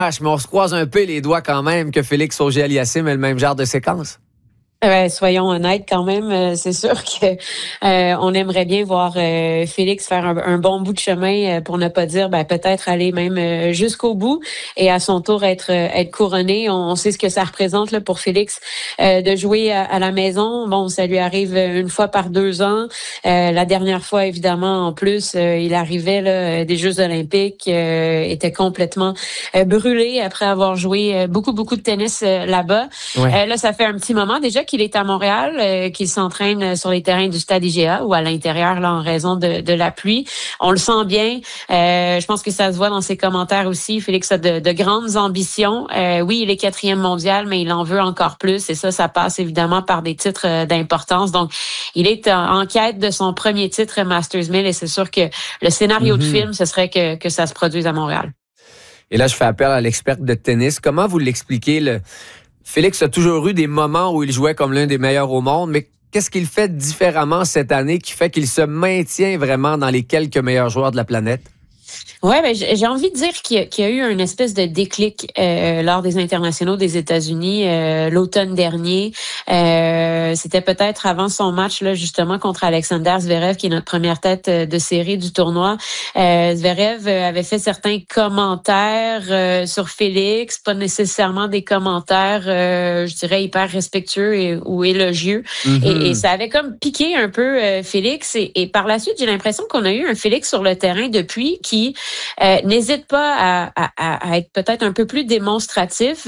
Mais on se croise un peu les doigts quand même que Félix Auger-Aliassime ait le même genre de séquence. Soyons honnêtes quand même, c'est sûr que on aimerait bien voir Félix faire un bon bout de chemin, pour ne pas dire peut-être aller même jusqu'au bout et à son tour être couronné. On sait ce que ça représente là pour Félix de jouer à la maison. Bon, ça lui arrive une fois par 2 ans. La dernière fois, évidemment, en plus, il arrivait là, des Jeux olympiques, était complètement brûlé après avoir joué beaucoup de tennis là-bas. Ouais. Là, ça fait un petit moment déjà qu'il est à Montréal, qu'il s'entraîne sur les terrains du stade IGA ou à l'intérieur là en raison de la pluie. On le sent bien. Je pense que ça se voit dans ses commentaires aussi. Félix a de grandes ambitions. Oui, il est 4e mondial, mais il en veut encore plus. Et ça passe évidemment par des titres d'importance. Donc, il est en quête de son premier titre Masters 1000 et c'est sûr que le scénario de film, ce serait que ça se produise à Montréal. Et là, je fais appel à l'experte de tennis. Comment vous l'expliquez? Félix a toujours eu des moments où il jouait comme l'un des meilleurs au monde, mais qu'est-ce qu'il fait différemment cette année qui fait qu'il se maintient vraiment dans les quelques meilleurs joueurs de la planète? Ouais, j'ai envie de dire qu'il y a eu une espèce de déclic lors des internationaux des États-Unis l'automne dernier. C'était peut-être avant son match là justement contre Alexander Zverev, qui est notre première tête de série du tournoi. Zverev avait fait certains commentaires sur Félix, pas nécessairement des commentaires, je dirais hyper respectueux ou élogieux. Et ça avait comme piqué un peu Félix. Et par la suite, j'ai l'impression qu'on a eu un Félix sur le terrain depuis qui n'hésite pas à être peut-être un peu plus démonstratif.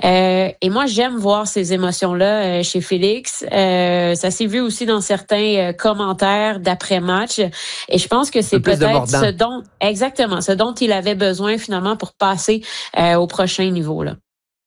Et moi, j'aime voir ces émotions-là chez Félix. Ça s'est vu aussi dans certains commentaires d'après-match. Et je pense que c'est peut-être ce dont il avait besoin finalement pour passer au prochain niveau là.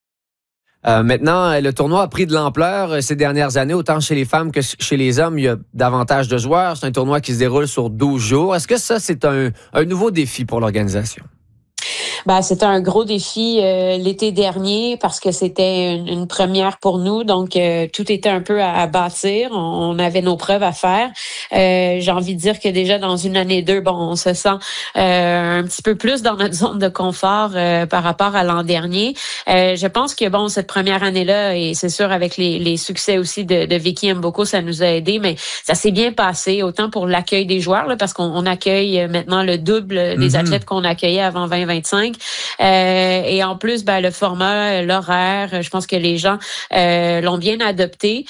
Maintenant, le tournoi a pris de l'ampleur ces dernières années, autant chez les femmes que chez les hommes. Il y a davantage de joueurs. C'est un tournoi qui se déroule sur 12 jours. Est-ce que ça, c'est un nouveau défi pour l'organisation? C'était un gros défi l'été dernier parce que c'était une première pour nous. Donc, tout était un peu à bâtir. On avait nos preuves à faire. J'ai envie de dire que déjà dans une année 2, on se sent un petit peu plus dans notre zone de confort par rapport à l'an dernier. Je pense que cette première année-là, et c'est sûr avec les succès aussi de Vicky Mboko, ça nous a aidés, mais ça s'est bien passé, autant pour l'accueil des joueurs, là, parce qu'on accueille maintenant le double des athlètes qu'on accueillait avant 2025. Et en plus, le format, l'horaire, je pense que les gens l'ont bien adopté.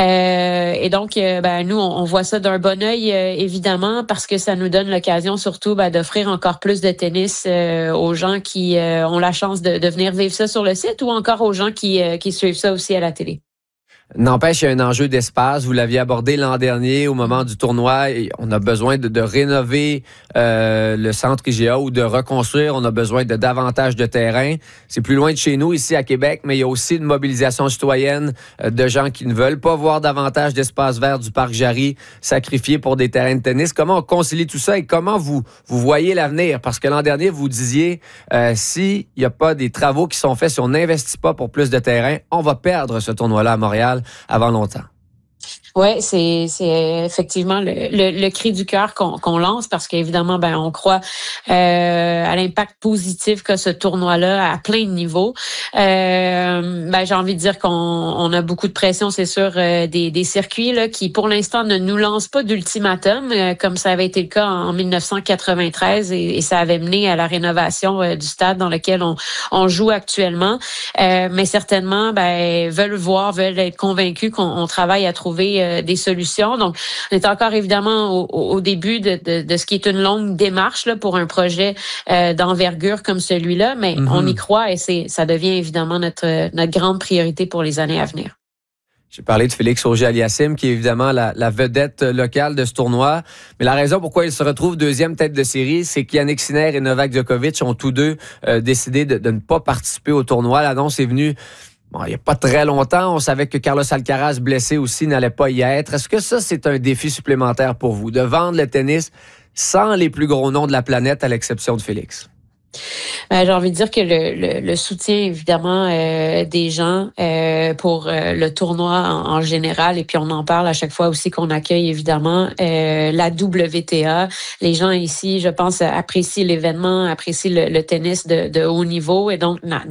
Et donc, nous, on voit ça d'un bon œil, évidemment, parce que ça nous donne l'occasion surtout d'offrir encore plus de tennis aux gens qui ont la chance de venir vivre ça sur le site ou encore aux gens qui suivent ça aussi à la télé. N'empêche, il y a un enjeu d'espace. Vous l'aviez abordé l'an dernier au moment du tournoi. Et on a besoin de rénover le centre IGA ou de reconstruire. On a besoin de davantage de terrain. C'est plus loin de chez nous, ici à Québec, mais il y a aussi une mobilisation citoyenne de gens qui ne veulent pas voir davantage d'espace vert du parc Jarry sacrifié pour des terrains de tennis. Comment on concilie tout ça et comment vous voyez l'avenir? Parce que l'an dernier, vous disiez, s'il n'y a pas des travaux qui sont faits, si on n'investit pas pour plus de terrain, on va perdre ce tournoi-là à Montréal avant longtemps. Ouais, c'est effectivement le cri du cœur qu'on lance parce qu'évidemment on croit à l'impact positif que ce tournoi-là à plein de niveaux. J'ai envie de dire qu'on a beaucoup de pression, c'est sûr, des circuits là qui pour l'instant ne nous lancent pas d'ultimatum comme ça avait été le cas en 1993 et ça avait mené à la rénovation du stade dans lequel on joue actuellement. Mais certainement veulent être convaincus qu'on travaille à trouver des solutions. Donc, on est encore évidemment au début de ce qui est une longue démarche là, pour un projet d'envergure comme celui-là, mais on y croit et ça devient évidemment notre grande priorité pour les années à venir. J'ai parlé de Félix Auger-Aliassime, qui est évidemment la vedette locale de ce tournoi. Mais la raison pourquoi il se retrouve deuxième tête de série, c'est qu'Yannick Sinner et Novak Djokovic ont tous deux décidé de ne pas participer au tournoi. L'annonce est venue il n'y a pas très longtemps. On savait que Carlos Alcaraz, blessé aussi, n'allait pas y être. Est-ce que ça, c'est un défi supplémentaire pour vous, de vendre le tennis sans les plus gros noms de la planète, à l'exception de Félix? J'ai envie de dire que le soutien, évidemment, des gens pour le tournoi en général, et puis on en parle à chaque fois aussi qu'on accueille, évidemment, la WTA. Les gens ici, je pense, apprécient l'événement, apprécient le tennis de haut niveau, et donc